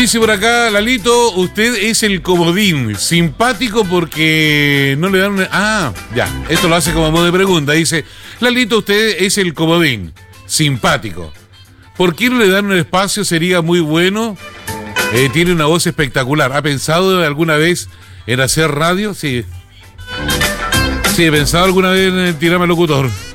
Dice por acá, Lalito, usted es el comodín, simpático porque no le dan una... Ah, ya, esto lo hace como modo de pregunta. Dice, Lalito, usted es el comodín, simpático. ¿Por qué no le dan un espacio? Sería muy bueno. Tiene una voz espectacular. ¿Ha pensado alguna vez en hacer radio? Sí. Sí, he pensado alguna vez en tirarme al locutor.